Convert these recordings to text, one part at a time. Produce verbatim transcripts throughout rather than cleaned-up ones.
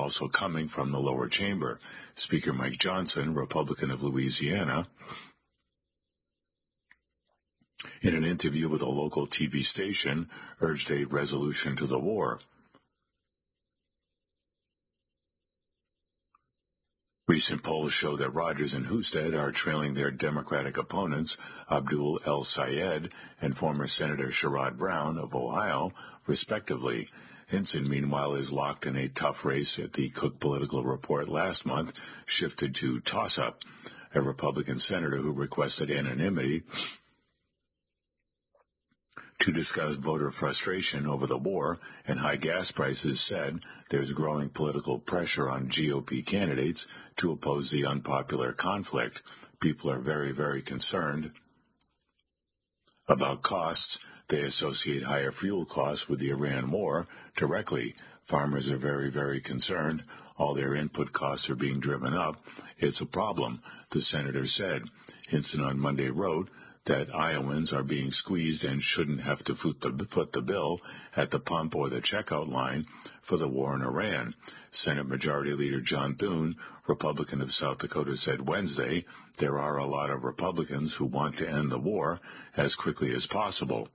also coming from the lower chamber. Speaker Mike Johnson, Republican of Louisiana, in an interview with a local T V station, urged a resolution to the war. Recent polls show that Rogers and Husted are trailing their Democratic opponents, Abdul El Sayed and former Senator Sherrod Brown of Ohio, respectively. Hinson, meanwhile, is locked in a tough race at the Cook Political Report last month, shifted to toss-up. A Republican senator who requested anonymity to discuss voter frustration over the war and high gas prices said there's growing political pressure on G O P candidates to oppose the unpopular conflict. People are very, very concerned about costs. They associate higher fuel costs with the Iran war directly. Farmers are very, very concerned. All their input costs are being driven up. It's a problem, the senator said. Hinson on Monday wrote that Iowans are being squeezed and shouldn't have to foot the, foot the bill at the pump or the checkout line for the war in Iran. Senate Majority Leader John Thune, Republican of South Dakota, said Wednesday there are a lot of Republicans who want to end the war as quickly as possible.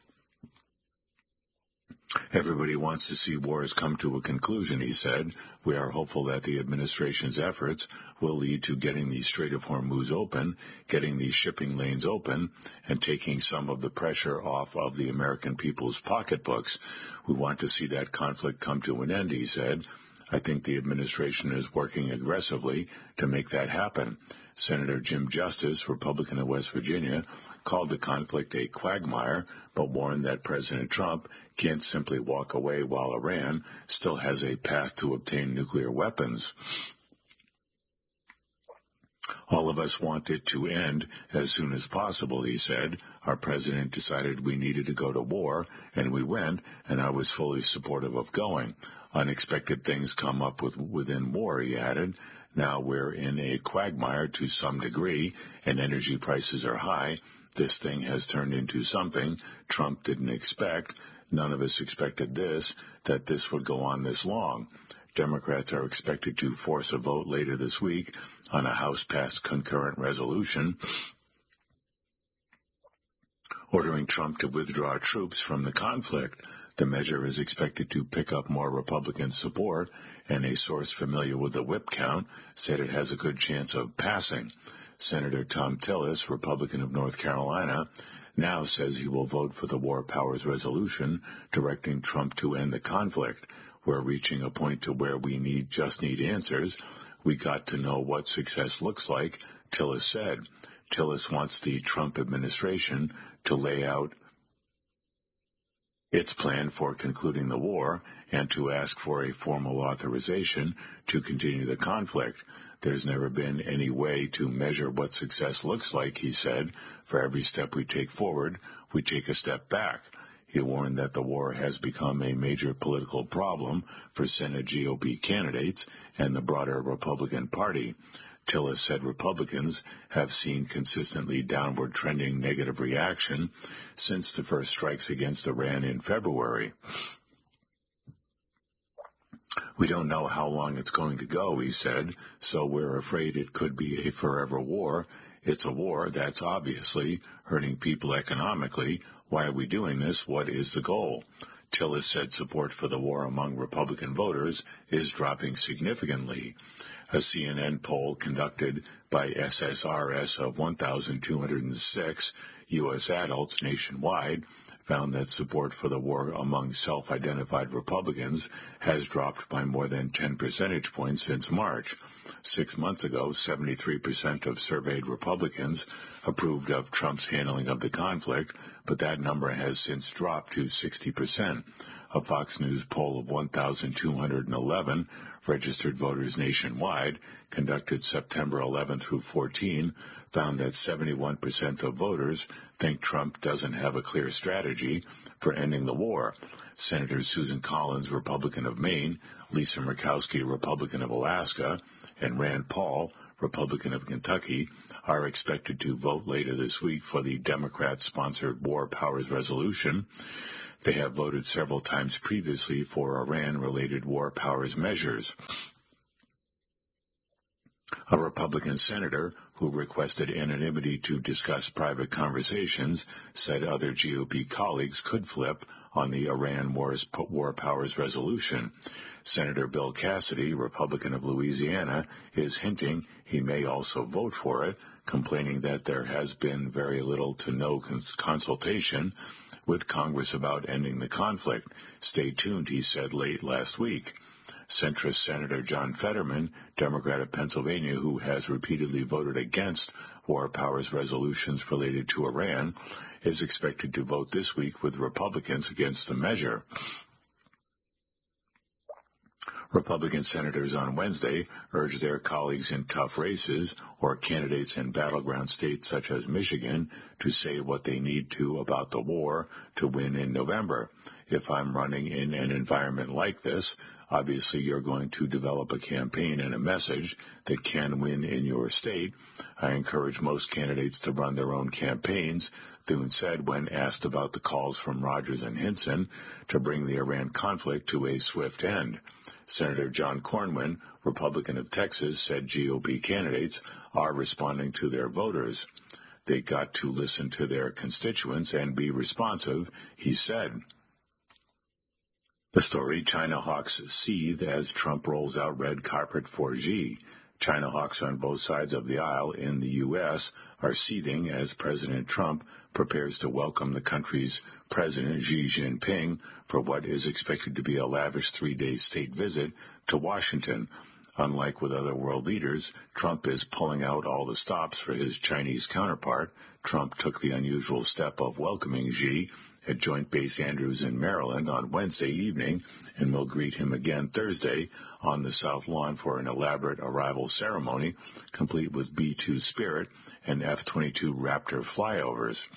Everybody wants to see wars come to a conclusion, he said. We are hopeful that the administration's efforts will lead to getting the Strait of Hormuz open, getting these shipping lanes open, and taking some of the pressure off of the American people's pocketbooks. We want to see that conflict come to an end, he said. I think the administration is working aggressively to make that happen. Senator Jim Justice, Republican of West Virginia, called the conflict a quagmire, but warned that President Trump can't simply walk away while Iran still has a path to obtain nuclear weapons. All of us want it to end as soon as possible, he said. Our president decided we needed to go to war, and we went, and I was fully supportive of going. Unexpected things come up with, within war, he added. Now we're in a quagmire to some degree, and energy prices are high. This thing has turned into something Trump didn't expect. None of us expected this, that this would go on this long. Democrats are expected to force a vote later this week on a House-passed concurrent resolution ordering Trump to withdraw troops from the conflict. The measure is expected to pick up more Republican support, and a source familiar with the whip count said it has a good chance of passing. Senator Thom Tillis, Republican of North Carolina, now says he will vote for the War Powers Resolution directing Trump to end the conflict. We're reaching a point to where we need just need answers. We got to know what success looks like, Tillis said. Tillis wants the Trump administration to lay out its plan for concluding the war and to ask for a formal authorization to continue the conflict. There's never been any way to measure what success looks like, he said. For every step we take forward, we take a step back. He warned that the war has become a major political problem for Senate G O P candidates and the broader Republican Party. Tillis said Republicans have seen consistently downward trending negative reaction since the first strikes against Iran in February. We don't know how long it's going to go, he said, so we're afraid it could be a forever war. It's a war that's obviously hurting people economically. Why are we doing this? What is the goal? Tillis said support for the war among Republican voters is dropping significantly. A C N N poll conducted by S S R S of one thousand two hundred six U S adults nationwide found that support for the war among self-identified Republicans has dropped by more than ten percentage points since March. Six months ago, seventy-three percent of surveyed Republicans approved of Trump's handling of the conflict, but that number has since dropped to sixty percent. A Fox News poll of one thousand two hundred eleven registered voters nationwide, conducted September eleventh through fourteenth, found that seventy-one percent of voters think Trump doesn't have a clear strategy for ending the war. Senators Susan Collins, Republican of Maine, Lisa Murkowski, Republican of Alaska, and Rand Paul, Republican of Kentucky, are expected to vote later this week for the Democrat-sponsored War Powers Resolution. They have voted several times previously for Iran-related war powers measures. A Republican senator who requested anonymity to discuss private conversations said other G O P colleagues could flip on the Iran wars, war powers resolution. Senator Bill Cassidy, Republican of Louisiana, is hinting he may also vote for it, complaining that there has been very little to no cons- consultation with Congress about ending the conflict. Stay tuned, he said late last week. Centrist Senator John Fetterman, Democrat of Pennsylvania, who has repeatedly voted against war powers resolutions related to Iran, is expected to vote this week with Republicans against the measure. Republican senators on Wednesday urged their colleagues in tough races or candidates in battleground states such as Michigan to say what they need to about the war to win in November. If I'm running in an environment like this, obviously you're going to develop a campaign and a message that can win in your state. I encourage most candidates to run their own campaigns, Thune said when asked about the calls from Rogers and Hinson to bring the Iran conflict to a swift end. Senator John Cornyn, Republican of Texas, said G O P candidates are responding to their voters. They got to listen to their constituents and be responsive, he said. The story, China hawks seethe as Trump rolls out red carpet for Xi. China hawks on both sides of the aisle in the U S are seething as President Trump prepares to welcome the country's President Xi Jinping for what is expected to be a lavish three-day state visit to Washington. Unlike with other world leaders, Trump is pulling out all the stops for his Chinese counterpart. Trump took the unusual step of welcoming Xi at Joint Base Andrews in Maryland on Wednesday evening and will greet him again Thursday on the South Lawn for an elaborate arrival ceremony, complete with B two Spirit and F twenty-two Raptor flyovers.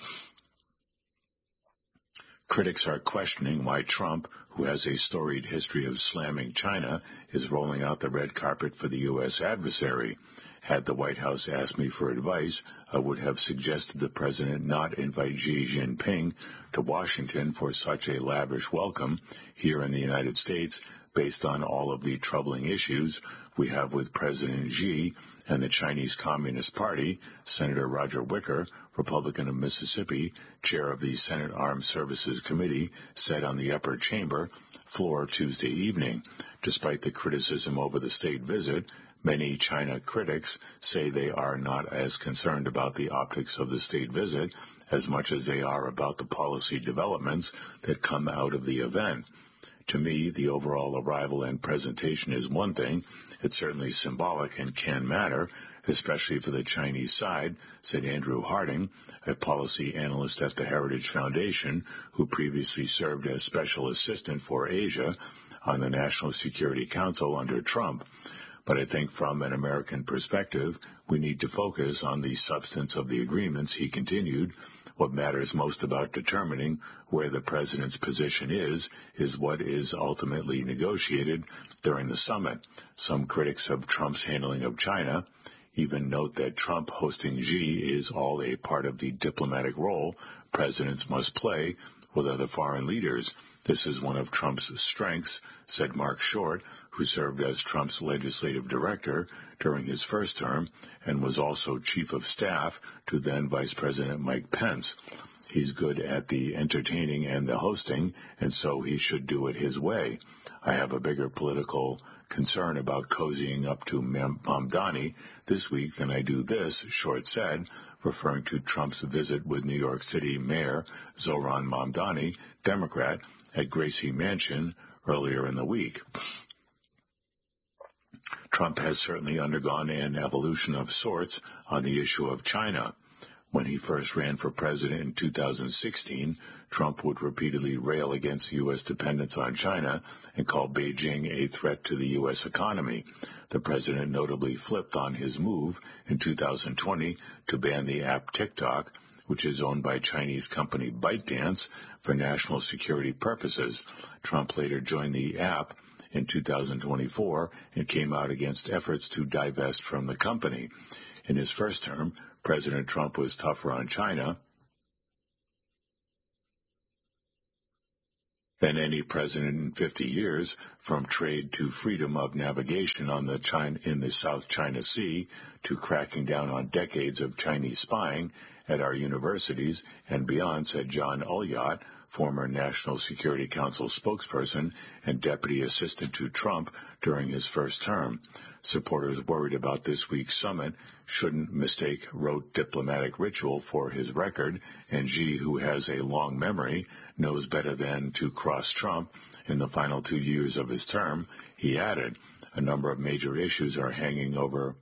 Critics are questioning why Trump, who has a storied history of slamming China, is rolling out the red carpet for the U S adversary. Had the White House asked me for advice, I would have suggested the president not invite Xi Jinping to Washington for such a lavish welcome here in the United States based on all of the troubling issues we have with President Xi and the Chinese Communist Party, Senator Roger Wicker, Republican of Mississippi, chair of the Senate Armed Services Committee, said on the upper chamber floor Tuesday evening. Despite the criticism over the state visit, many China critics say they are not as concerned about the optics of the state visit as much as they are about the policy developments that come out of the event. To me, the overall arrival and presentation is one thing. It's certainly symbolic and can matter, especially for the Chinese side, said Andrew Harding, a policy analyst at the Heritage Foundation, who previously served as special assistant for Asia on the National Security Council under Trump. But I think from an American perspective, we need to focus on the substance of the agreements, he continued. What matters most about determining where the president's position is, is what is ultimately negotiated during the summit. Some critics of Trump's handling of China even note that Trump hosting Xi is all a part of the diplomatic role presidents must play with other foreign leaders. This is one of Trump's strengths, said Mark Short, who served as Trump's legislative director during his first term and was also chief of staff to then Vice President Mike Pence. He's good at the entertaining and the hosting, and so he should do it his way. I have a bigger political concern about cozying up to Mamdani this week than I do this, Short said, referring to Trump's visit with New York City Mayor Zohran Mamdani, Democrat, at Gracie Mansion earlier in the week. Trump has certainly undergone an evolution of sorts on the issue of China. When he first ran for president in two thousand sixteen, Trump would repeatedly rail against U S dependence on China and call Beijing a threat to the U S economy. The president notably flipped on his move in two thousand twenty to ban the app TikTok, which is owned by Chinese company ByteDance, for national security purposes. Trump later joined the app in two thousand twenty-four and came out against efforts to divest from the company. In his first term, President Trump was tougher on China, than any president in fifty years, from trade to freedom of navigation on the China, in the South China Sea, to cracking down on decades of Chinese spying at our universities and beyond, said John Ulyott, former National Security Council spokesperson and deputy assistant to Trump during his first term. Supporters worried about this week's summit shouldn't mistake rote diplomatic ritual for his record, and Xi, who has a long memory, knows better than to cross Trump in the final two years of his term. He added, a number of major issues are hanging over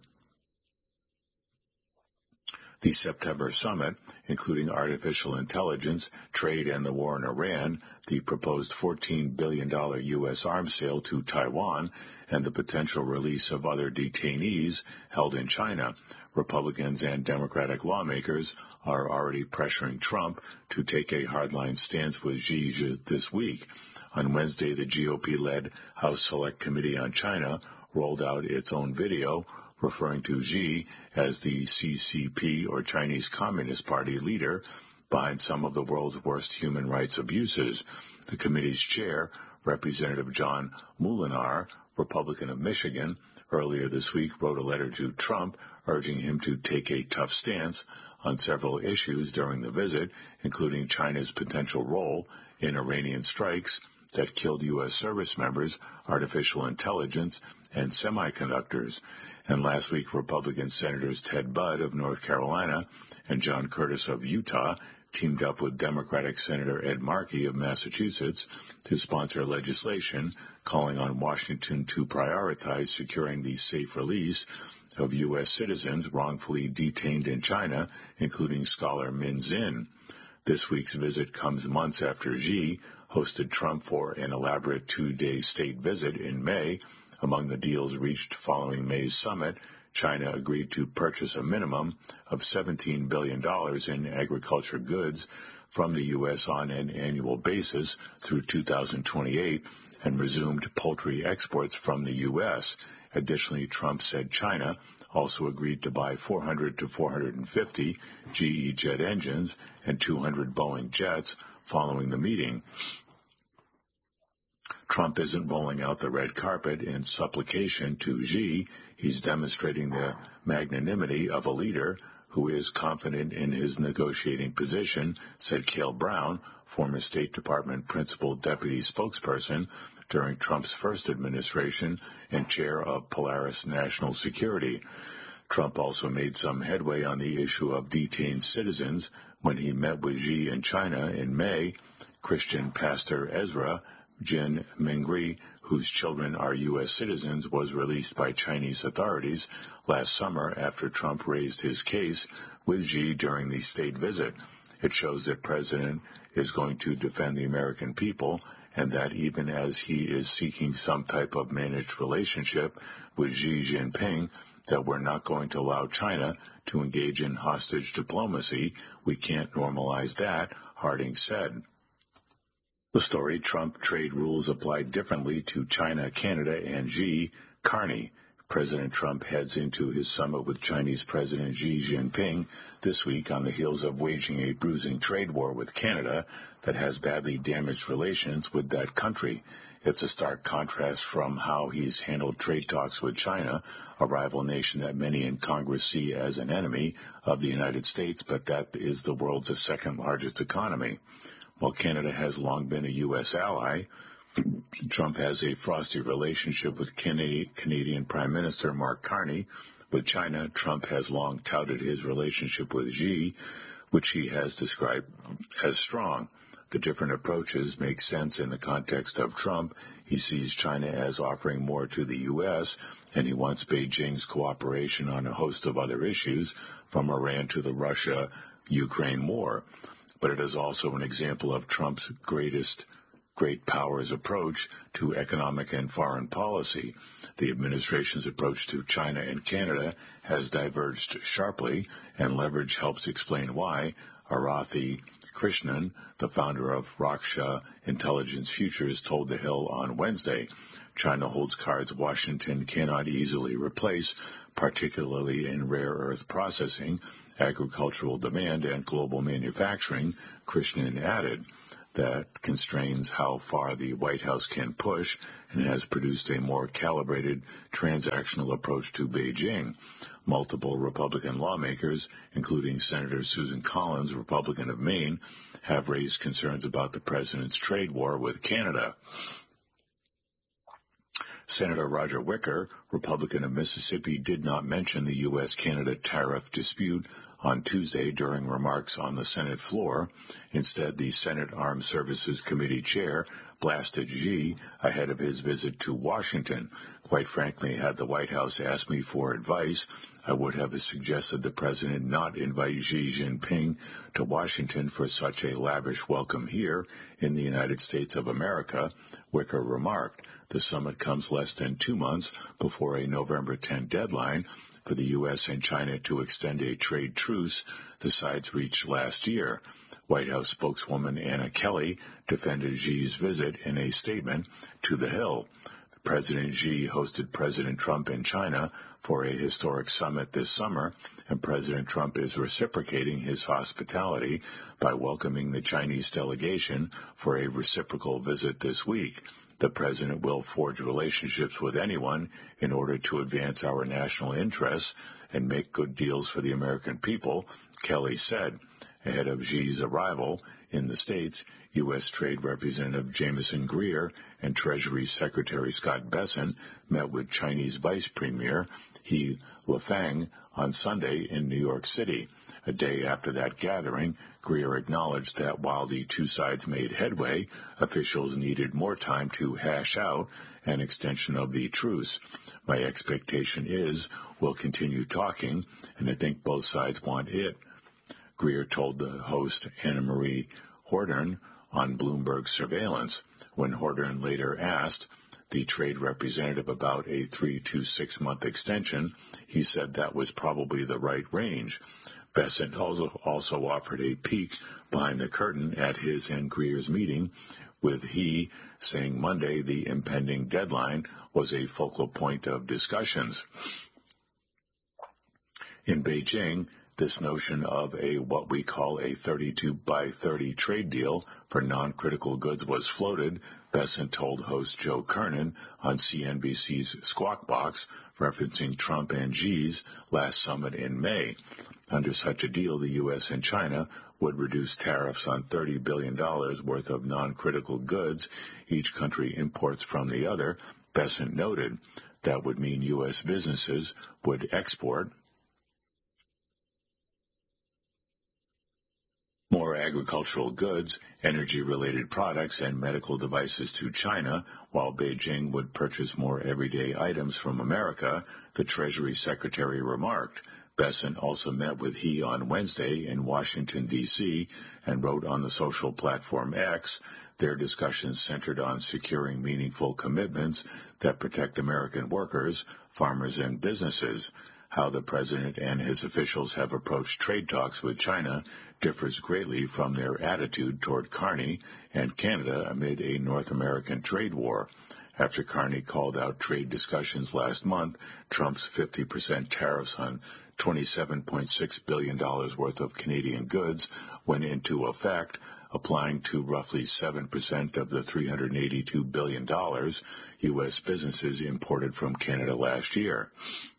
the September summit, including artificial intelligence, trade, and the war in Iran, the proposed fourteen billion dollars U S arms sale to Taiwan, and the potential release of other detainees held in China. Republicans and Democratic lawmakers are already pressuring Trump to take a hardline stance with Xi this week. On Wednesday, the G O P-led House Select Committee on China rolled out its own video referring to Xi as the C C P, or Chinese Communist Party, leader behind some of the world's worst human rights abuses. The committee's chair, Representative John Moolenaar, Republican of Michigan, earlier this week wrote a letter to Trump urging him to take a tough stance on several issues during the visit, including China's potential role in Iranian strikes that killed U S service members, artificial intelligence, and semiconductors. And last week, Republican Senators Ted Budd of North Carolina and John Curtis of Utah teamed up with Democratic Senator Ed Markey of Massachusetts to sponsor legislation calling on Washington to prioritize securing the safe release of U S citizens wrongfully detained in China, including scholar Min Zin. This week's visit comes months after Xi hosted Trump for an elaborate two-day state visit in May. Among the deals reached following May's summit, China agreed to purchase a minimum of seventeen billion dollars in agriculture goods from the U S on an annual basis through two thousand twenty-eight and resumed poultry exports from the U S. Additionally, Trump said China also agreed to buy four hundred to four hundred fifty G E jet engines and two hundred Boeing jets following the meeting. Trump isn't rolling out the red carpet in supplication to Xi. He's demonstrating the magnanimity of a leader who is confident in his negotiating position, said Cale Brown, former State Department principal deputy spokesperson during Trump's first administration and chair of Polaris National Security. Trump also made some headway on the issue of detained citizens when he met with Xi in China in May. Christian pastor Ezra Jin Mingri, whose children are U S citizens, was released by Chinese authorities last summer after Trump raised his case with Xi during the state visit. It shows that the president is going to defend the American people, and that even as he is seeking some type of managed relationship with Xi Jinping, that we're not going to allow China to engage in hostage diplomacy. We can't normalize that, Harding said. The story, Trump trade rules apply differently to China, Canada, and Xi. Carney. President Trump heads into his summit with Chinese President Xi Jinping this week on the heels of waging a bruising trade war with Canada that has badly damaged relations with that country. It's a stark contrast from how he's handled trade talks with China, a rival nation that many in Congress see as an enemy of the United States, but that is the world's second largest economy. While Canada has long been a U S ally, Trump has a frosty relationship with Canadian Prime Minister Mark Carney. With China, Trump has long touted his relationship with Xi, which he has described as strong. The different approaches make sense in the context of Trump. He sees China as offering more to the U S, and he wants Beijing's cooperation on a host of other issues, from Iran to the Russia-Ukraine war. But it is also an example of Trump's greatest great powers approach to economic and foreign policy. The administration's approach to China and Canada has diverged sharply, and leverage helps explain why. Arathi Krishnan, the founder of Raksha Intelligence Futures, told The Hill on Wednesday, China holds cards Washington cannot easily replace, particularly in rare earth processing, agricultural demand, and global manufacturing. Krishnan added, that constrains how far the White House can push and has produced a more calibrated transactional approach to Beijing. Multiple Republican lawmakers, including Senator Susan Collins, Republican of Maine, have raised concerns about the president's trade war with Canada. Senator Roger Wicker, Republican of Mississippi, did not mention the U S Canada tariff dispute on Tuesday during remarks on the Senate floor. Instead, the Senate Armed Services Committee chair blasted Xi ahead of his visit to Washington. Quite frankly, had the White House asked me for advice, I would have suggested the president not invite Xi Jinping to Washington for such a lavish welcome here in the United States of America, Wicker remarked. The summit comes less than two months before a November tenth deadline for the U S and China to extend a trade truce the sides reached last year. White House spokeswoman Anna Kelly defended Xi's visit in a statement to The Hill. President Xi hosted President Trump in China for a historic summit this summer, and President Trump is reciprocating his hospitality by welcoming the Chinese delegation for a reciprocal visit this week. The president will forge relationships with anyone in order to advance our national interests and make good deals for the American people, Kelly said. Ahead of Xi's arrival in the States, U S. Trade Representative Jameson Greer and Treasury Secretary Scott Bessent met with Chinese Vice Premier He Lifeng on Sunday in New York City. A day after that gathering, Greer acknowledged that while the two sides made headway, officials needed more time to hash out an extension of the truce. My expectation is we'll continue talking, and I think both sides want it, Greer told the host Anna Marie Hordern on Bloomberg Surveillance. When Hordern later asked the trade representative about a three to six month extension, he said that was probably the right range. Bessent also, also offered a peek behind the curtain at his and Greer's meeting, with he saying Monday the impending deadline was a focal point of discussions. In Beijing, this notion of a what we call a thirty-two by thirty trade deal for non-critical goods was floated, Bessent told host Joe Kernan on C N B C's Squawk Box, referencing Trump and Xi's last summit in May. Under such a deal, the U S and China would reduce tariffs on thirty billion dollars worth of non-critical goods each country imports from the other. Bessent noted that would mean U S businesses would export more agricultural goods, energy-related products, and medical devices to China, while Beijing would purchase more everyday items from America, the Treasury Secretary remarked. Bessent also met with He on Wednesday in Washington, D C, and wrote on the social platform X. Their discussions centered on securing meaningful commitments that protect American workers, farmers, and businesses. How the president and his officials have approached trade talks with China differs greatly from their attitude toward Carney and Canada amid a North American trade war. After Carney called out trade discussions last month, Trump's fifty percent tariffs on twenty-seven point six billion dollars worth of Canadian goods went into effect, applying to roughly seven percent of the three hundred eighty-two billion dollars U S businesses imported from Canada last year.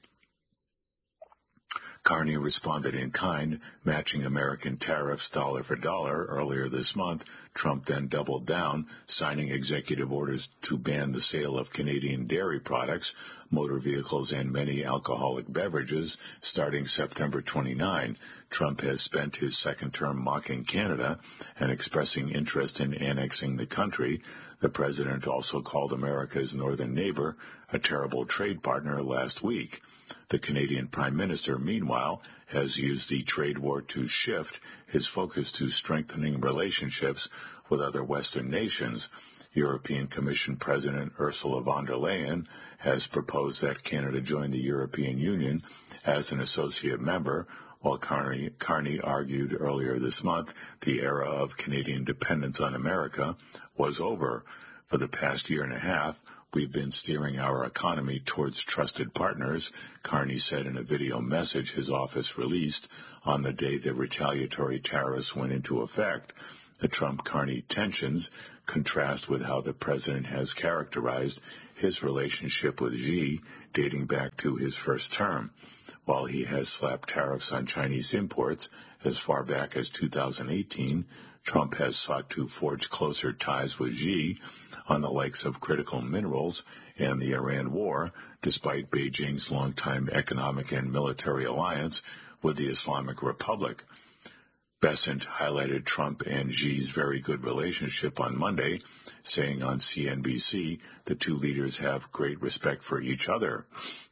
Carney responded in kind, matching American tariffs dollar for dollar earlier this month. Trump then doubled down, signing executive orders to ban the sale of Canadian dairy products, motor vehicles, and many alcoholic beverages starting September twenty-ninth. Trump has spent his second term mocking Canada and expressing interest in annexing the country. The president also called America's northern neighbor a terrible trade partner last week. The Canadian Prime Minister, meanwhile, has used the trade war to shift his focus to strengthening relationships with other Western nations. European Commission President Ursula von der Leyen has proposed that Canada join the European Union as an associate member, while Carney, Carney argued earlier this month the era of Canadian dependence on America was over. For the past year and a half, we've been steering our economy towards trusted partners, Carney said in a video message his office released on the day the retaliatory tariffs went into effect. The Trump-Carney tensions contrast with how the president has characterized his relationship with Xi dating back to his first term. While he has slapped tariffs on Chinese imports as far back as two thousand eighteen, Trump has sought to forge closer ties with Xi on the likes of critical minerals and the Iran war, despite Beijing's longtime economic and military alliance with the Islamic Republic. Bessent highlighted Trump and Xi's very good relationship on Monday, saying on C N B C the two leaders have great respect for each other.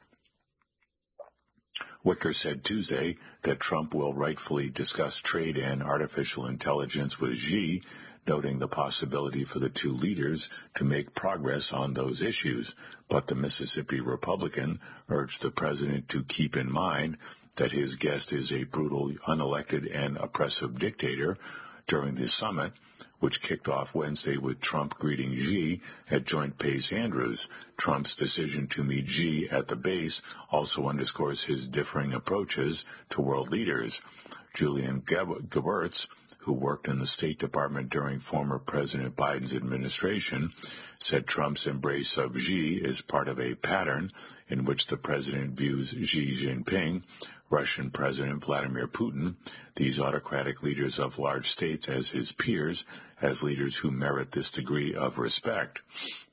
Wicker said Tuesday that Trump will rightfully discuss trade and artificial intelligence with Xi, noting the possibility for the two leaders to make progress on those issues. But the Mississippi Republican urged the president to keep in mind that his guest is a brutal, unelected, and oppressive dictator during the summit, which kicked off Wednesday with Trump greeting Xi at Joint Base Andrews. Trump's decision to meet Xi at the base also underscores his differing approaches to world leaders. Julian Gewertz, who worked in the State Department during former President Biden's administration, said Trump's embrace of Xi is part of a pattern in which the president views Xi Jinping, Russian President Vladimir Putin, these autocratic leaders of large states as his peers, as leaders who merit this degree of respect.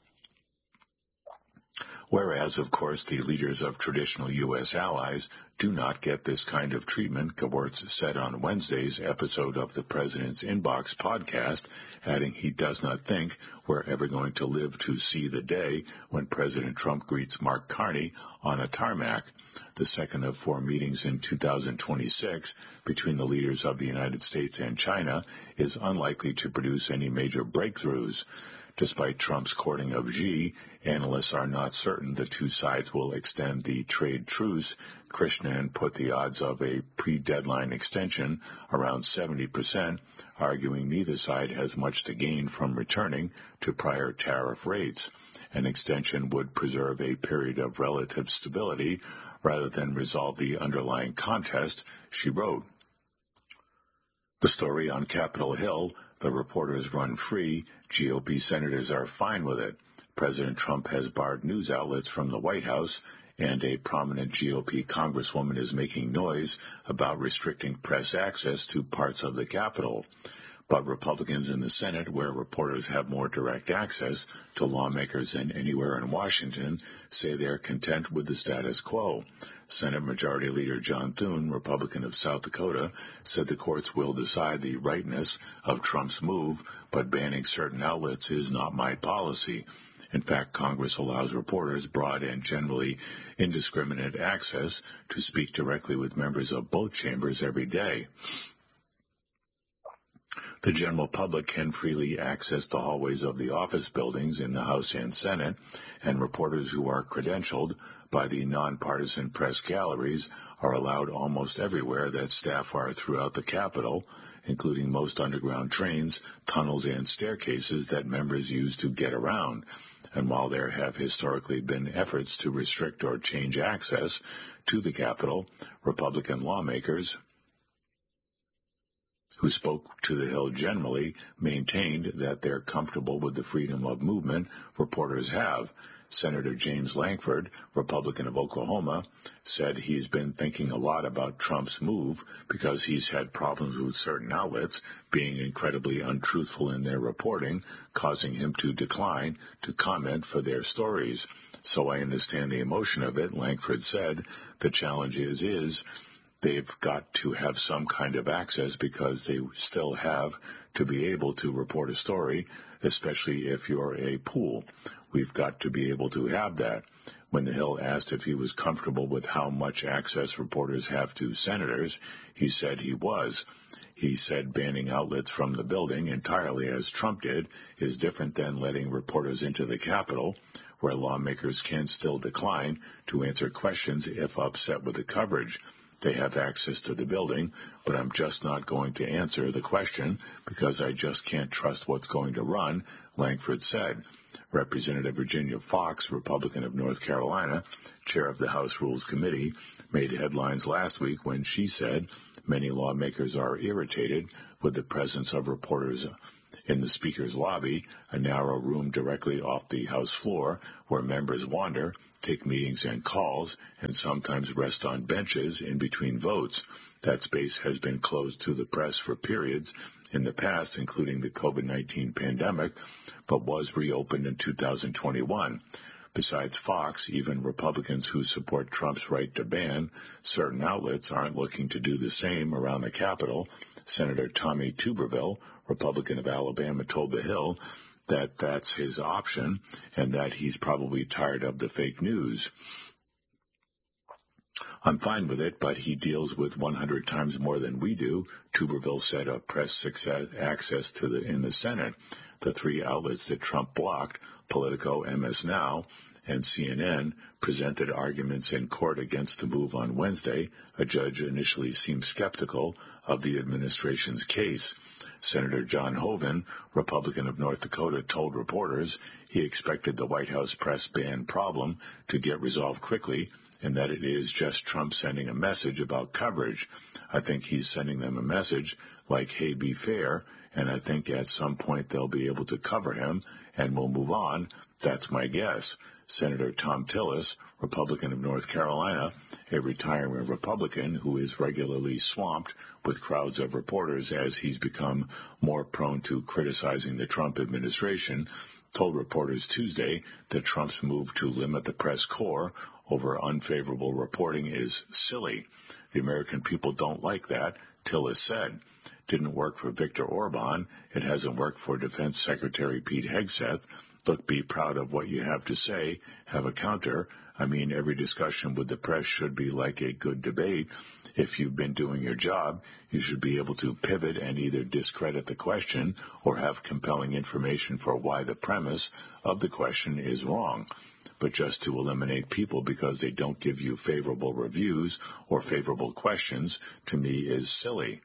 Whereas, of course, the leaders of traditional U S allies do not get this kind of treatment, Gewertz said on Wednesday's episode of the President's Inbox podcast, adding he does not think we're ever going to live to see the day when President Trump greets Mark Carney on a tarmac. The second of four meetings in two thousand twenty-six between the leaders of the United States and China is unlikely to produce any major breakthroughs. Despite Trump's courting of Xi, analysts are not certain the two sides will extend the trade truce. Krishnan put the odds of a pre-deadline extension around seventy percent, arguing neither side has much to gain from returning to prior tariff rates. An extension would preserve a period of relative stability rather than resolve the underlying contest, she wrote. The story on Capitol Hill, the reporters run free, G O P senators are fine with it. President Trump has barred news outlets from the White House, and a prominent G O P congresswoman is making noise about restricting press access to parts of the Capitol. But Republicans in the Senate, where reporters have more direct access to lawmakers than anywhere in Washington, say they're content with the status quo. Senate Majority Leader John Thune, Republican of South Dakota, said the courts will decide the rightness of Trump's move, but banning certain outlets is not my policy. In fact, Congress allows reporters broad and generally indiscriminate access to speak directly with members of both chambers every day. The general public can freely access the hallways of the office buildings in the House and Senate, and reporters who are credentialed by the nonpartisan press galleries are allowed almost everywhere that staff are throughout the Capitol, including most underground trains, tunnels, and staircases that members use to get around. And while there have historically been efforts to restrict or change access to the Capitol, Republican lawmakers who spoke to the Hill generally maintained that they're comfortable with the freedom of movement reporters have. Senator James Lankford, Republican of Oklahoma, said he's been thinking a lot about Trump's move because he's had problems with certain outlets being incredibly untruthful in their reporting, causing him to decline to comment for their stories. So I understand the emotion of it, Lankford said. The challenge is, is they've got to have some kind of access because they still have to be able to report a story, especially if you're a pool. We've got to be able to have that. When the Hill asked if he was comfortable with how much access reporters have to senators, he said he was. He said banning outlets from the building entirely, as Trump did, is different than letting reporters into the Capitol, where lawmakers can still decline to answer questions if upset with the coverage. They have access to the building, but I'm just not going to answer the question because I just can't trust what's going to run, Lankford said. Representative Virginia Foxx, Republican of North Carolina, chair of the House Rules Committee, made headlines last week when she said Many lawmakers are irritated with the presence of reporters in the Speaker's lobby, a narrow room directly off the House floor where members wander, take meetings and calls, and sometimes rest on benches in between votes. That space has been closed to the press for periods in the past, including the COVID nineteen pandemic, but was reopened in two thousand twenty-one. Besides Fox, even Republicans who support Trump's right to ban certain outlets aren't looking to do the same around the Capitol. Senator Tommy Tuberville, Republican of Alabama, told The Hill that that's his option and that he's probably tired of the fake news. I'm fine with it, but he deals with one hundred times more than we do, Tuberville said of press success, access to the in the Senate. The three outlets that Trump blocked, Politico, M S Now, and C N N, presented arguments in court against the move on Wednesday. A judge initially seemed skeptical of the administration's case. Senator John Hoeven, Republican of North Dakota, told reporters he expected the White House press ban problem to get resolved quickly and that it is just Trump sending a message about coverage. I think he's sending them a message like, hey, be fair, and I think at some point they'll be able to cover him and we'll move on. That's my guess. Senator Thom Tillis, Republican of North Carolina, a retiring Republican who is regularly swamped with crowds of reporters as he's become more prone to criticizing the Trump administration, told reporters Tuesday that Trump's move to limit the press corps over unfavorable reporting is silly. The American people don't like that, Tillis said. Didn't work for Viktor Orban. It hasn't worked for Defense Secretary Pete Hegseth. Look, be proud of what you have to say. Have a counter. I mean, every discussion with the press should be like a good debate. If you've been doing your job, you should be able to pivot and either discredit the question or have compelling information for why the premise of the question is wrong. But just to eliminate people because they don't give you favorable reviews or favorable questions, to me, is silly.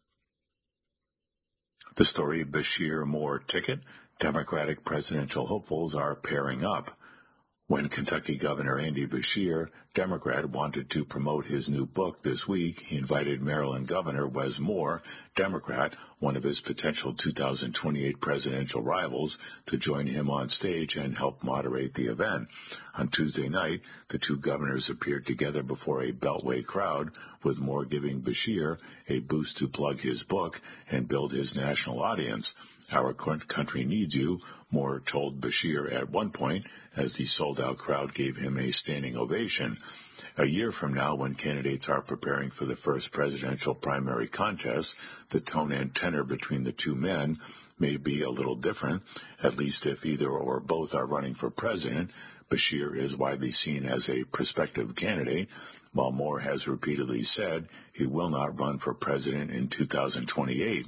The story Bashir Moore ticket. Democratic presidential hopefuls are pairing up. When Kentucky Governor Andy Bashir, Democrat, wanted to promote his new book this week, he invited Maryland Governor Wes Moore, Democrat, one of his potential two thousand twenty-eight presidential rivals, to join him on stage and help moderate the event. On Tuesday night, the two governors appeared together before a Beltway crowd, with Moore giving Bashir a boost to plug his book and build his national audience. Our country needs you, Moore told Bashir at one point, as the sold-out crowd gave him a standing ovation. A year from now, when candidates are preparing for the first presidential primary contest, the tone and tenor between the two men may be a little different, at least if either or both are running for president. Bashir is widely seen as a prospective candidate, while Moore has repeatedly said he will not run for president in two thousand twenty-eight.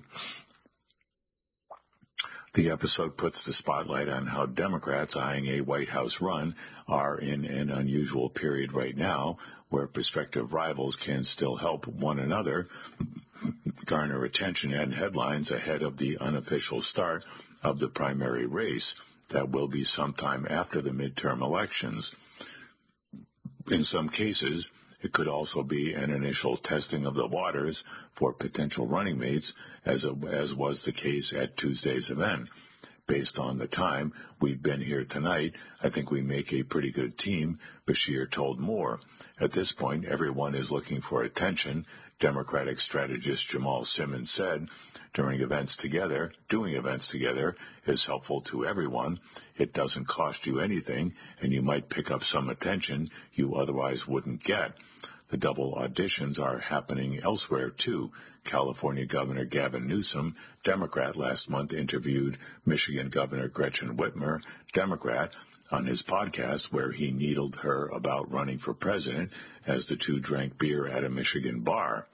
The episode puts the spotlight on how Democrats eyeing a White House run are in an unusual period right now, where prospective rivals can still help one another garner attention and headlines ahead of the unofficial start of the primary race that will be sometime after the midterm elections. In some cases, it could also be an initial testing of the waters for potential running mates, as, it, as was the case at Tuesday's event. Based on the time we've been here tonight, I think we make a pretty good team, Bashir told Moore. At this point, everyone is looking for attention, Democratic strategist Jamal Simmons said. During events together, doing events together is helpful to everyone. It doesn't cost you anything, and you might pick up some attention you otherwise wouldn't get. The double auditions are happening elsewhere, too. California Governor Gavin Newsom, Democrat, last month interviewed Michigan Governor Gretchen Whitmer, Democrat, on his podcast, where he needled her about running for president as the two drank beer at a Michigan bar.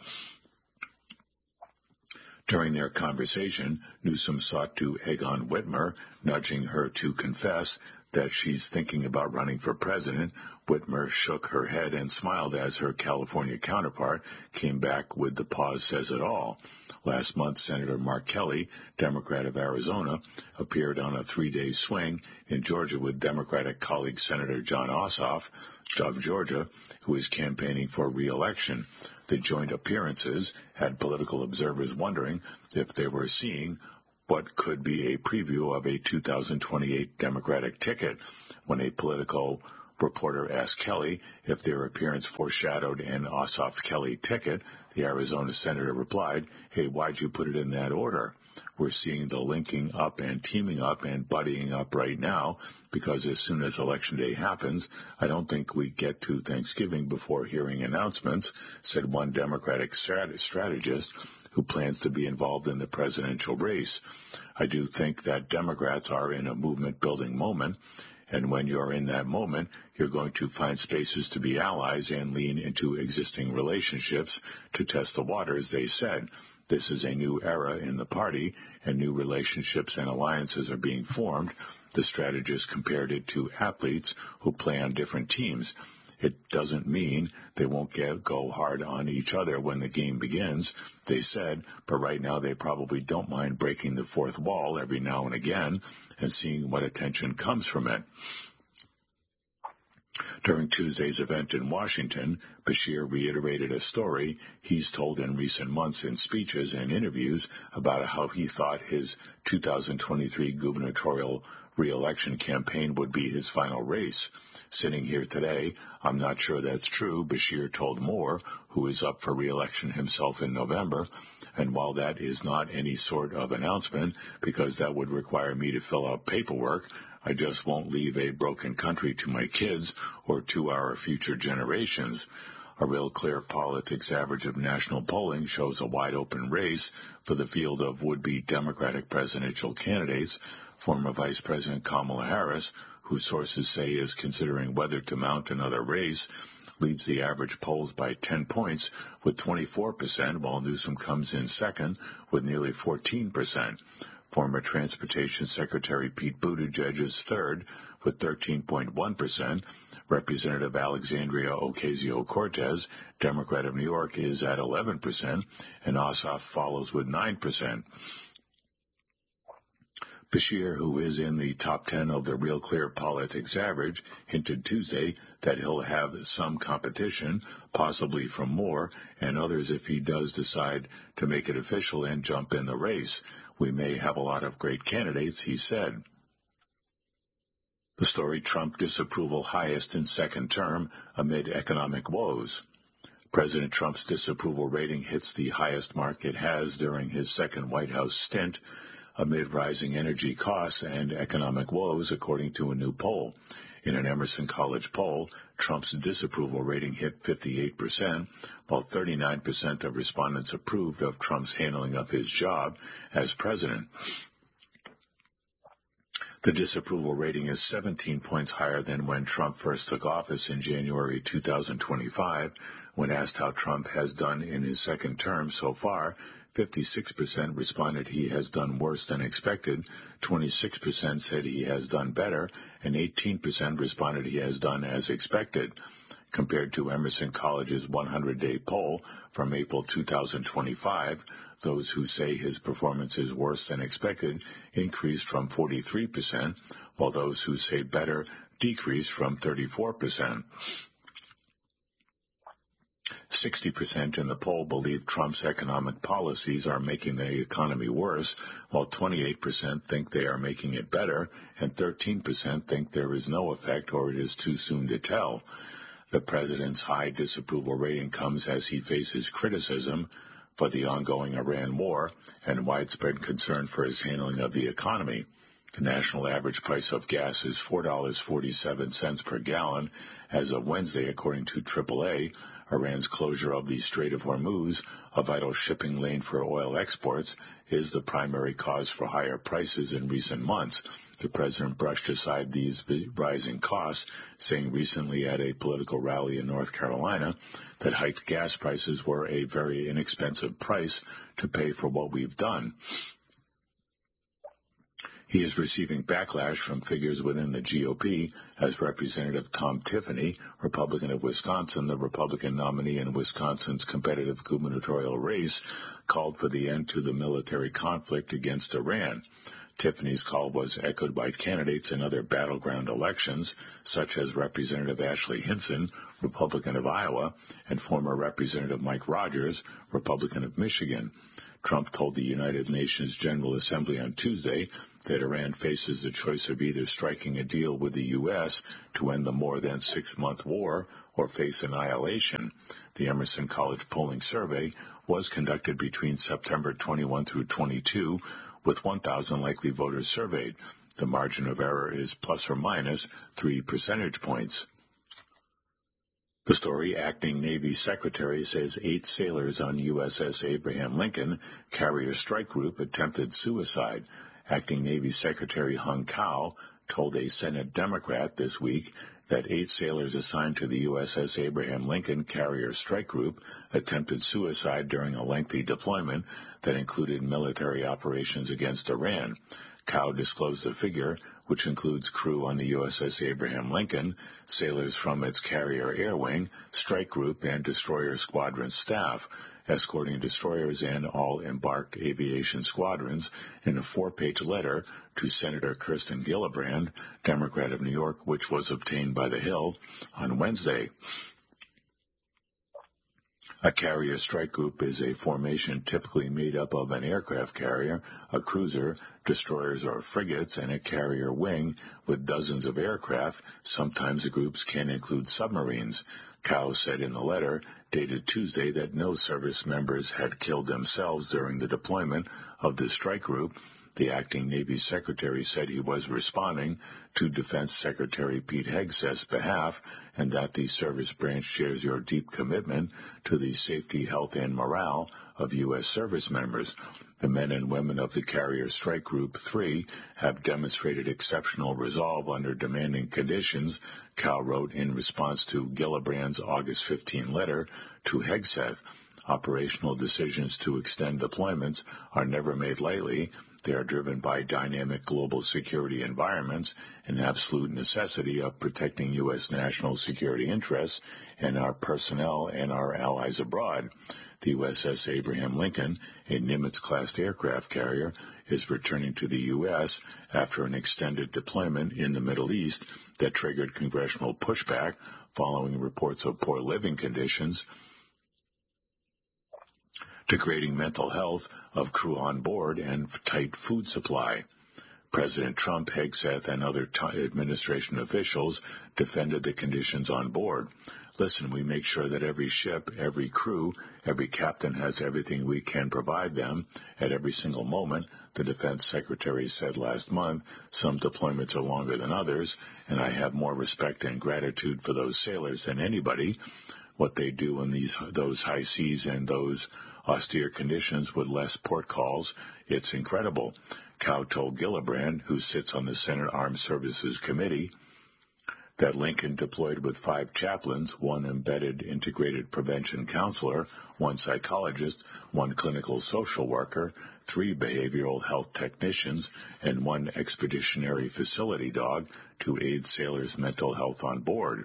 During their conversation, Newsom sought to egg on Whitmer, nudging her to confess that she's thinking about running for president. Whitmer shook her head and smiled as her California counterpart came back with the pause says it all. Last month, Senator Mark Kelly, Democrat of Arizona, appeared on a three-day swing in Georgia with Democratic colleague Senator Jon Ossoff. of Georgia, who is campaigning for re-election. The joint appearances had political observers wondering if they were seeing what could be a preview of a two thousand twenty-eight Democratic ticket. When a political reporter asked Kelly if their appearance foreshadowed an Ossoff Kelly ticket, the Arizona senator replied, "Hey, why'd you put it in that order? We're seeing the linking up and teaming up and buddying up right now, because as soon as Election Day happens, I don't think we get to Thanksgiving before hearing announcements," said one Democratic strat- strategist who plans to be involved in the presidential race. "I do think that Democrats are in a movement-building moment, and when you're in that moment, you're going to find spaces to be allies and lean into existing relationships to test the waters," they said. "This is a new era in the party, and new relationships and alliances are being formed." The strategist compared it to athletes who play on different teams. "It doesn't mean they won't get, go hard on each other when the game begins," they said, "but right now they probably don't mind breaking the fourth wall every now and again and seeing what attention comes from it." During Tuesday's event in Washington, Beshear reiterated a story he's told in recent months in speeches and interviews about how he thought his two thousand twenty-three gubernatorial re-election campaign would be his final race. "Sitting here today, I'm not sure that's true," Beshear told Moore, who is up for re-election himself in November. "And while that is not any sort of announcement, because that would require me to fill out paperwork, I just won't leave a broken country to my kids or to our future generations." A Real Clear Politics average of national polling shows a wide-open race for the field of would-be Democratic presidential candidates. Former Vice President Kamala Harris, who sources say is considering whether to mount another race, leads the average polls by ten points with twenty-four percent, while Newsom comes in second with nearly fourteen percent. Former Transportation Secretary Pete Buttigieg is third with thirteen point one percent. Representative Alexandria Ocasio-Cortez, Democrat of New York, is at eleven percent, and Ossoff follows with nine percent. Beshear, who is in the top ten of the Real Clear Politics average, hinted Tuesday that he'll have some competition, possibly from Moore and others if he does decide to make it official and jump in the race. "We may have a lot of great candidates," he said. The story: Trump disapproval highest in second term amid economic woes. President Trump's disapproval rating hits the highest mark it has during his second White House stint, amid rising energy costs and economic woes, according to a new poll. In an Emerson College poll, Trump's disapproval rating hit fifty-eight percent, while thirty-nine percent of respondents approved of Trump's handling of his job as president. The disapproval rating is seventeen points higher than when Trump first took office in January two thousand twenty-five. When asked how Trump has done in his second term so far, fifty-six percent responded he has done worse than expected, twenty-six percent said he has done better, and eighteen percent responded he has done as expected. Compared to Emerson College's hundred-day poll from April two thousand twenty-five, those who say his performance is worse than expected increased from forty-three percent, while those who say better decreased from thirty-four percent. sixty percent in the poll believe Trump's economic policies are making the economy worse, while twenty-eight percent think they are making it better, and thirteen percent think there is no effect or it is too soon to tell. The president's high disapproval rating comes as he faces criticism for the ongoing Iran war and widespread concern for his handling of the economy. The national average price of gas is four dollars and forty-seven cents per gallon as of Wednesday, according to triple A. Iran's closure of the Strait of Hormuz, a vital shipping lane for oil exports, is the primary cause for higher prices in recent months. The president brushed aside these rising costs, saying recently at a political rally in North Carolina that hiked gas prices were a very inexpensive price to pay for what we've done. He is receiving backlash from figures within the G O P as Representative Tom Tiffany, Republican of Wisconsin, the Republican nominee in Wisconsin's competitive gubernatorial race, called for the end to the military conflict against Iran. Tiffany's call was echoed by candidates in other battleground elections, such as Representative Ashley Hinson, Republican of Iowa, and former Representative Mike Rogers, Republican of Michigan. Trump told the United Nations General Assembly on Tuesday that Iran faces the choice of either striking a deal with the U S to end the more than six-month war or face annihilation. The Emerson College polling survey was conducted between September twenty-first through twenty-second, with one thousand likely voters surveyed. The margin of error is plus or minus three percentage points. The story, acting Navy Secretary says eight sailors on U S S Abraham Lincoln carrier strike group attempted suicide. Acting Navy Secretary Hung Cao told a Senate Democrat this week that eight sailors assigned to the U S S Abraham Lincoln carrier strike group attempted suicide during a lengthy deployment that included military operations against Iran. Cao disclosed the figure, which includes crew on the U S S Abraham Lincoln, sailors from its carrier air wing, strike group, and destroyer squadron staff, escorting destroyers and all embarked aviation squadrons in a four-page letter to Senator Kirsten Gillibrand, Democrat of New York, which was obtained by The Hill on Wednesday. A carrier strike group is a formation typically made up of an aircraft carrier, a cruiser, destroyers or frigates, and a carrier wing with dozens of aircraft. Sometimes the groups can include submarines. Cao said in the letter, dated Tuesday, that no service members had killed themselves during the deployment of the strike group. The acting Navy Secretary said he was responding to Defense Secretary Pete Hegseth's behalf, and that the service branch shares your deep commitment to the safety, health, and morale of U S service members. The men and women of the Carrier Strike Group three have demonstrated exceptional resolve under demanding conditions, Cao wrote in response to Gillibrand's August fifteenth letter to Hegseth. Operational decisions to extend deployments are never made lightly. They are driven by dynamic global security environments and absolute necessity of protecting U S national security interests and our personnel and our allies abroad. The U S S Abraham Lincoln, a Nimitz-class aircraft carrier, is returning to the U S after an extended deployment in the Middle East that triggered congressional pushback following reports of poor living conditions, degrading mental health of crew on board, and tight food supply. President Trump, Hegseth, and other t- administration officials defended the conditions on board. Listen, we make sure that every ship, every crew, every captain has everything we can provide them at every single moment, the defense secretary said last month. Some deployments are longer than others, and I have more respect and gratitude for those sailors than anybody. What they do in these those high seas and those austere conditions with less port calls, it's incredible. Cao told Gillibrand, who sits on the Senate Armed Services Committee, that Lincoln deployed with five chaplains, one embedded integrated prevention counselor, one psychologist, one clinical social worker, three behavioral health technicians, and one expeditionary facility dog to aid sailors' mental health on board.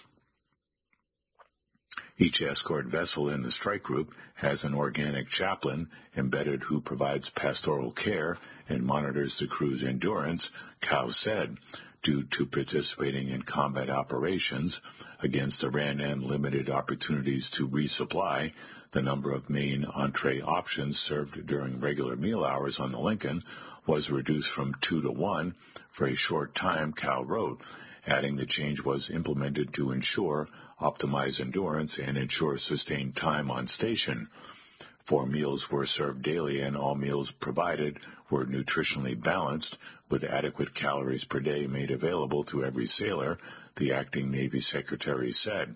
Each escort vessel in the strike group has an organic chaplain embedded who provides pastoral care and monitors the crew's endurance, Cao said. Due to participating in combat operations against Iran and limited opportunities to resupply, the number of main entree options served during regular meal hours on the Lincoln was reduced from two to one for a short time, Cao wrote, adding the change was implemented to ensure optimize endurance and ensure sustained time on station. Four meals were served daily, and all meals provided were nutritionally balanced, with adequate calories per day made available to every sailor, the acting Navy Secretary said.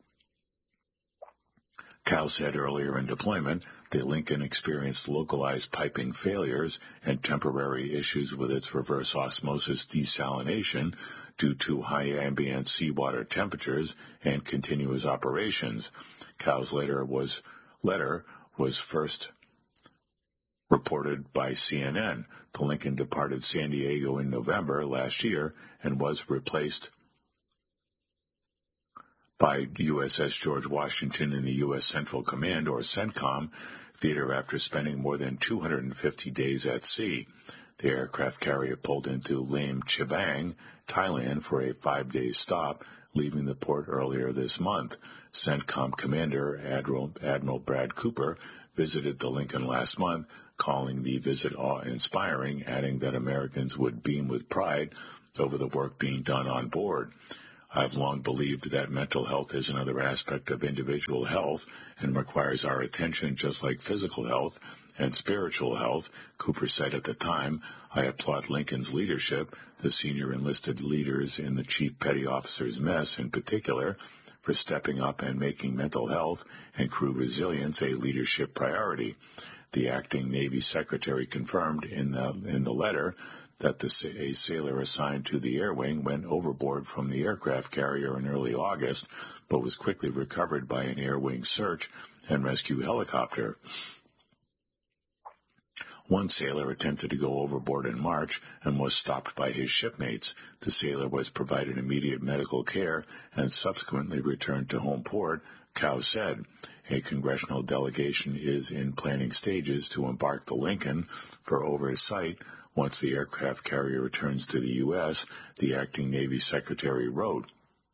Cao said earlier in deployment that Lincoln experienced localized piping failures and temporary issues with its reverse osmosis desalination due to high ambient seawater temperatures and continuous operations. Cao's letter was letter was first reported by C N N. The Lincoln departed San Diego in November last year and was replaced by U S S George Washington in the U S Central Command, or CENTCOM, theater after spending more than two hundred fifty days at sea. The aircraft carrier pulled into Laem Chabang, Thailand, for a five-day stop, leaving the port earlier this month. CENTCOM Commander Admiral, Admiral Brad Cooper visited the Lincoln last month, calling the visit awe-inspiring, adding that Americans would beam with pride over the work being done on board. I've long believed that mental health is another aspect of individual health and requires our attention just like physical health and spiritual health, Cooper said at the time. I applaud Lincoln's leadership, the senior enlisted leaders in the Chief Petty Officer's Mess in particular, for stepping up and making mental health and crew resilience a leadership priority. The acting Navy Secretary confirmed in the, in the letter that the, a sailor assigned to the air wing went overboard from the aircraft carrier in early August, but was quickly recovered by an air wing search and rescue helicopter. One sailor attempted to go overboard in March and was stopped by his shipmates. The sailor was provided immediate medical care and subsequently returned to home port, Cow said. A congressional delegation is in planning stages to embark the Lincoln for oversight once the aircraft carrier returns to the U S, the acting Navy Secretary wrote.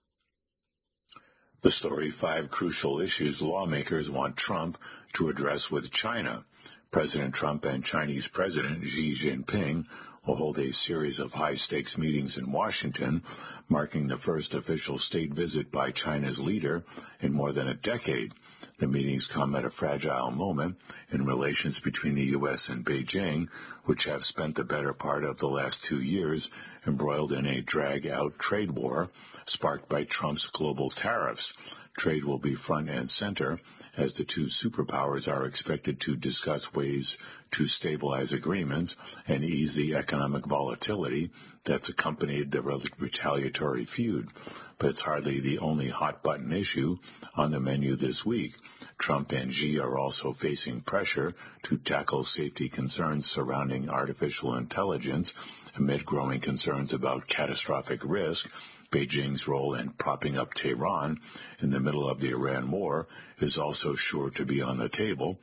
The story, five crucial issues lawmakers want Trump to address with China. President Trump and Chinese President Xi Jinping will hold a series of high-stakes meetings in Washington, marking the first official state visit by China's leader in more than a decade. The meetings come at a fragile moment in relations between the U S and Beijing, which have spent the better part of the last two years embroiled in a drag-out trade war sparked by Trump's global tariffs. Trade will be front and center as the two superpowers are expected to discuss ways to stabilize agreements and ease the economic volatility that's accompanied the retaliatory feud. But it's hardly the only hot-button issue on the menu this week. Trump and Xi are also facing pressure to tackle safety concerns surrounding artificial intelligence amid growing concerns about catastrophic risk. Beijing's role in propping up Tehran in the middle of the Iran war is also sure to be on the table.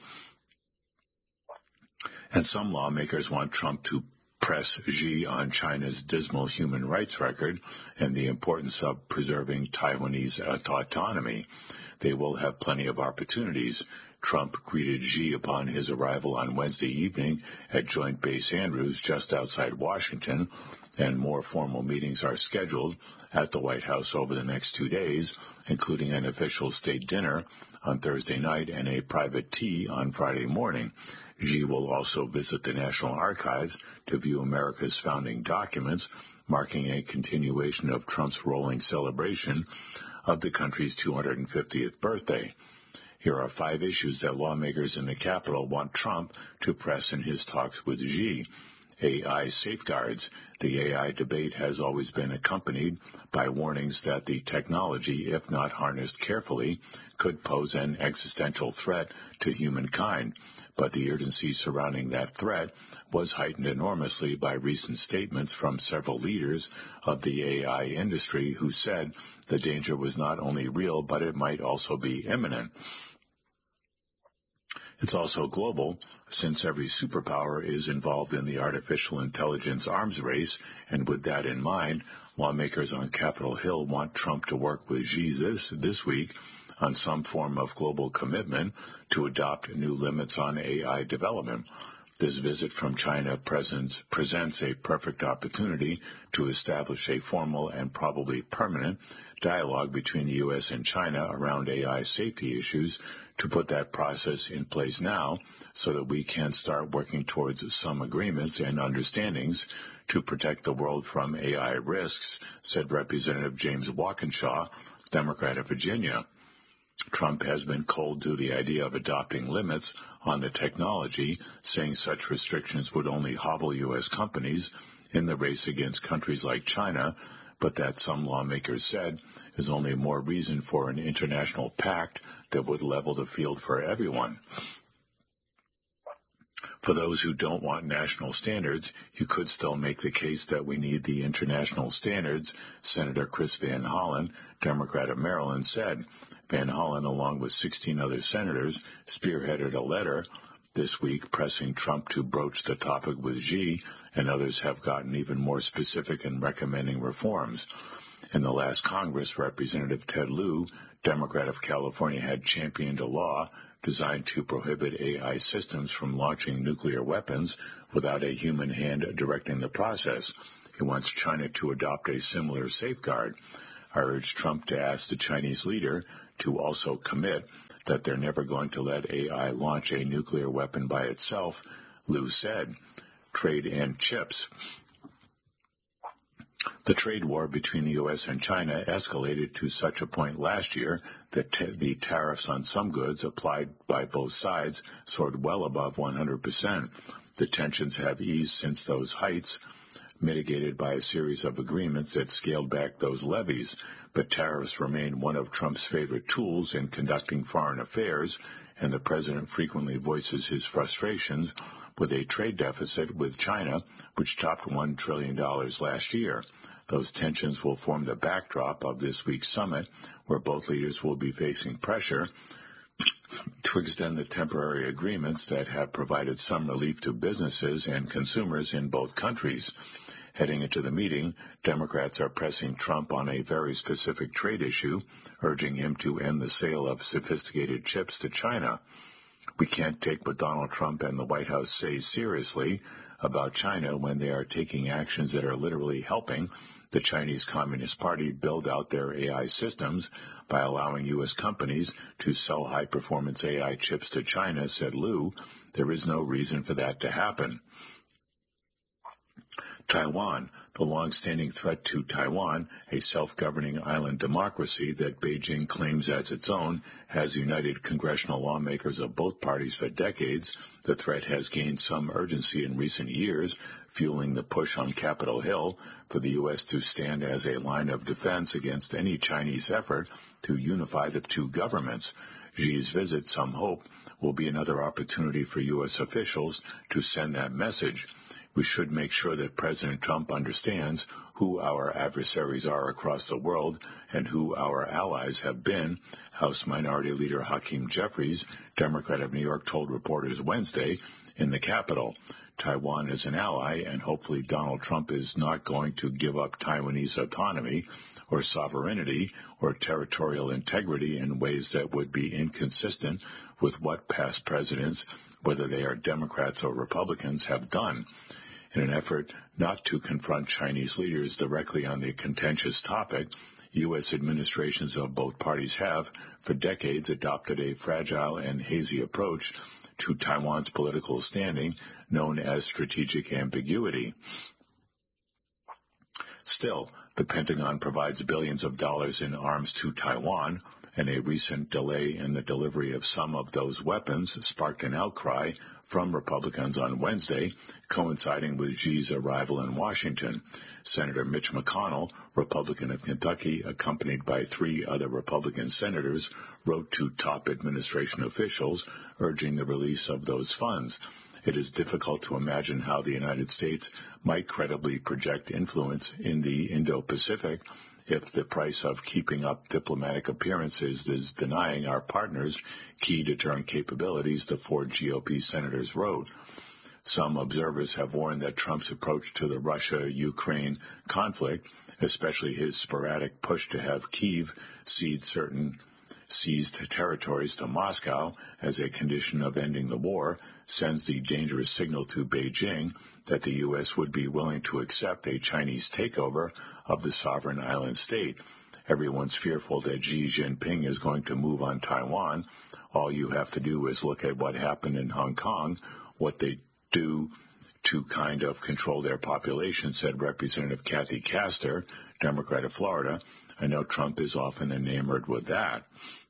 And some lawmakers want Trump to press Xi on China's dismal human rights record and the importance of preserving Taiwanese autonomy. They will have plenty of opportunities. Trump greeted Xi upon his arrival on Wednesday evening at Joint Base Andrews just outside Washington, and more formal meetings are scheduled at the White House over the next two days, including an official state dinner on Thursday night and a private tea on Friday morning. Xi will also visit the National Archives to view America's founding documents, marking a continuation of Trump's rolling celebration of the country's two hundred fiftieth birthday. Here are five issues that lawmakers in the Capitol want Trump to press in his talks with Xi. A I safeguards. The A I debate has always been accompanied by warnings that the technology, if not harnessed carefully, could pose an existential threat to humankind. But the urgency surrounding that threat was heightened enormously by recent statements from several leaders of the A I industry who said the danger was not only real, but it might also be imminent. It's also global, since every superpower is involved in the artificial intelligence arms race, and with that in mind, lawmakers on Capitol Hill want Trump to work with Xi this, this week on some form of global commitment to adopt new limits on A I development. This visit from China presents, presents a perfect opportunity to establish a formal and probably permanent dialogue between the U S and China around A I safety issues, to put that process in place now so that we can start working towards some agreements and understandings to protect the world from A I risks, said Representative James Walkinshaw, Democrat of Virginia. Trump has been cold to the idea of adopting limits on the technology, saying such restrictions would only hobble U S companies in the race against countries like China, but that, some lawmakers said, is only more reason for an international pact that would level the field for everyone. For those who don't want national standards, you could still make the case that we need the international standards, Senator Chris Van Hollen, Democrat of Maryland, said. Van Hollen, along with sixteen other senators, spearheaded a letter this week, pressing Trump to broach the topic with Xi, and others have gotten even more specific in recommending reforms. In the last Congress, Representative Ted Lieu, Democrat of California, had championed a law designed to prohibit A I systems from launching nuclear weapons without a human hand directing the process. He wants China to adopt a similar safeguard. I urge Trump to ask the Chinese leader to also commit that they're never going to let A I launch a nuclear weapon by itself, Lieu said. Trade and chips. The trade war between the U S and China escalated to such a point last year that t- the tariffs on some goods applied by both sides soared well above one hundred percent. The tensions have eased since those heights, mitigated by a series of agreements that scaled back those levies, but tariffs remain one of Trump's favorite tools in conducting foreign affairs, and the president frequently voices his frustrations with a trade deficit with China, which topped one trillion dollars last year. Those tensions will form the backdrop of this week's summit, where both leaders will be facing pressure to extend the temporary agreements that have provided some relief to businesses and consumers in both countries. Heading into the meeting, Democrats are pressing Trump on a very specific trade issue, urging him to end the sale of sophisticated chips to China. We can't take what Donald Trump and the White House say seriously about China when they are taking actions that are literally helping the Chinese Communist Party build out their A I systems by allowing U S companies to sell high-performance A I chips to China, said Lieu. There is no reason for that to happen. Taiwan, the long-standing threat to Taiwan, a self-governing island democracy that Beijing claims as its own, has united congressional lawmakers of both parties for decades. The threat has gained some urgency in recent years, fueling the push on Capitol Hill for the U S to stand as a line of defense against any Chinese effort to unify the two governments. Xi's visit, some hope, will be another opportunity for U S officials to send that message. We should make sure that President Trump understands who our adversaries are across the world and who our allies have been, House Minority Leader Hakeem Jeffries, Democrat of New York, told reporters Wednesday in the Capitol. Taiwan is an ally, and hopefully Donald Trump is not going to give up Taiwanese autonomy or sovereignty or territorial integrity in ways that would be inconsistent with what past presidents, whether they are Democrats or Republicans, have done. In an effort not to confront Chinese leaders directly on the contentious topic, U S administrations of both parties have, for decades, adopted a fragile and hazy approach to Taiwan's political standing, known as strategic ambiguity. Still, the Pentagon provides billions of dollars in arms to Taiwan, and a recent delay in the delivery of some of those weapons sparked an outcry from Republicans on Wednesday, coinciding with Xi's arrival in Washington. Senator Mitch McConnell, Republican of Kentucky, accompanied by three other Republican senators, wrote to top administration officials urging the release of those funds. It is difficult to imagine how the United States might credibly project influence in the Indo-Pacific if the price of keeping up diplomatic appearances is denying our partners key deterrent capabilities, the four G O P senators wrote. Some observers have warned that Trump's approach to the Russia-Ukraine conflict, especially his sporadic push to have Kyiv cede certain seized territories to Moscow as a condition of ending the war, sends the dangerous signal to Beijing that the U S would be willing to accept a Chinese takeover of the sovereign island state. Everyone's fearful that Xi Jinping is going to move on Taiwan. All you have to do is look at what happened in Hong Kong, what they do to kind of control their population, said Representative Kathy Castor, Democrat of Florida. I know Trump is often enamored with that.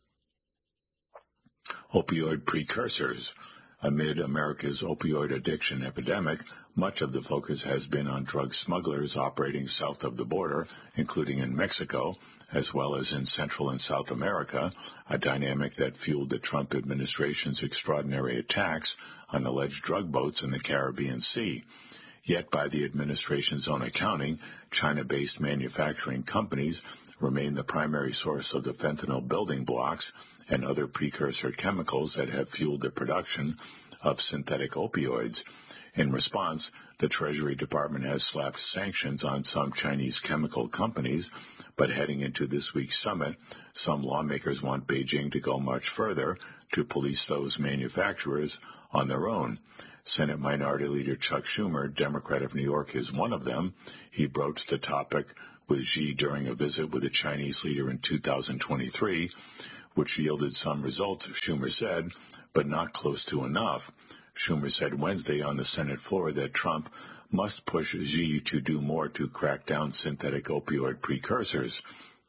Opioid precursors. Amid America's opioid addiction epidemic, much of the focus has been on drug smugglers operating south of the border, including in Mexico, as well as in Central and South America, a dynamic that fueled the Trump administration's extraordinary attacks on alleged drug boats in the Caribbean Sea. Yet, by the administration's own accounting, China-based manufacturing companies remain the primary source of the fentanyl building blocks and other precursor chemicals that have fueled the production of synthetic opioids. In response, the Treasury Department has slapped sanctions on some Chinese chemical companies, but heading into this week's summit, some lawmakers want Beijing to go much further to police those manufacturers on their own. Senate Minority Leader Chuck Schumer, Democrat of New York, is one of them. He broached the topic with Xi during a visit with the Chinese leader in two thousand twenty-three, which yielded some results, Schumer said, but not close to enough. Schumer said Wednesday on the Senate floor that Trump must push Xi to do more to crack down synthetic opioid precursors.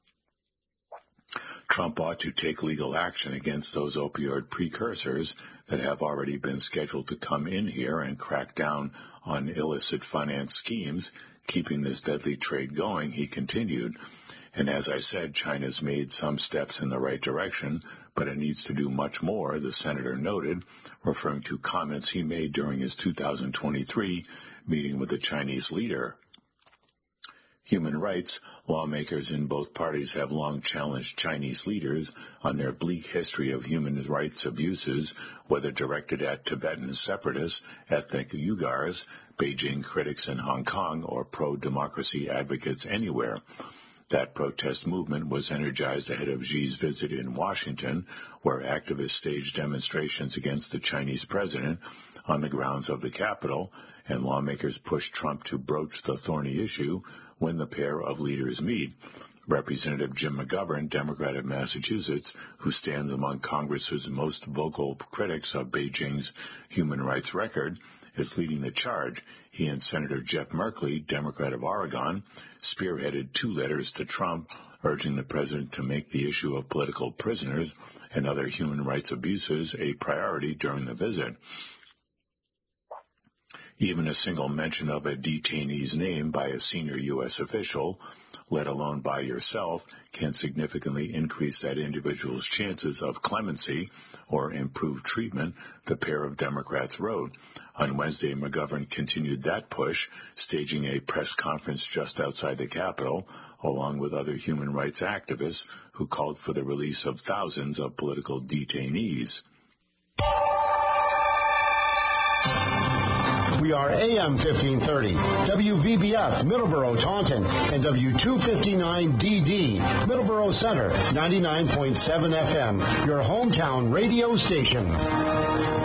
Trump ought to take legal action against those opioid precursors that have already been scheduled to come in here and crack down on illicit finance schemes, keeping this deadly trade going, he continued. And as I said, China's made some steps in the right direction, but it needs to do much more, the senator noted, referring to comments he made during his two thousand twenty-three meeting with the Chinese leader. Human rights lawmakers in both parties have long challenged Chinese leaders on their bleak history of human rights abuses, whether directed at Tibetan separatists, ethnic Uyghurs, Beijing critics in Hong Kong, or pro-democracy advocates anywhere. That protest movement was energized ahead of Xi's visit in Washington, where activists staged demonstrations against the Chinese president on the grounds of the Capitol, and lawmakers pushed Trump to broach the thorny issue when the pair of leaders meet. Representative Jim McGovern, Democrat of Massachusetts, who stands among Congress's most vocal critics of Beijing's human rights record, is leading the charge. He and Senator Jeff Merkley, Democrat of Oregon, spearheaded two letters to Trump urging the president to make the issue of political prisoners and other human rights abuses a priority during the visit. Even a single mention of a detainee's name by a senior U S official, let alone by yourself, can significantly increase that individual's chances of clemency or improved treatment, the pair of Democrats wrote. On Wednesday, McGovern continued that push, staging a press conference just outside the Capitol, along with other human rights activists who called for the release of thousands of political detainees. We are A M fifteen thirty, W V B F, Middleborough, Taunton, and W two fifty-nine D D, Middleborough Center, ninety-nine point seven F M, your hometown radio station.